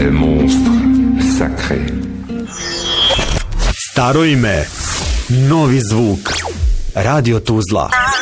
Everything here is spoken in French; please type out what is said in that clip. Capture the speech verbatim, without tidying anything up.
Le monstre sacré. Staro ime, novi zvuk. Radio Tuzla.